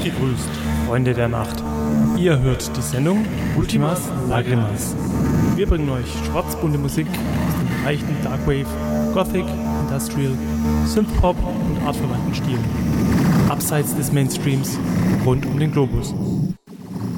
gegrüßt, Freunde der Nacht. Ihr hört die Sendung Ultimas Lagrimas. Wir bringen euch schwarzbunte Musik aus den Bereichen Darkwave, Gothic, Industrial, Synthpop und artverwandten Stilen. Abseits des Mainstreams, rund um den Globus.